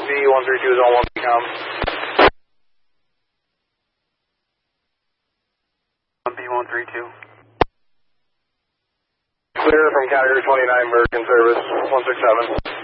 B132 is on 1 become. B132. Clear from Category 29, American Service, 167.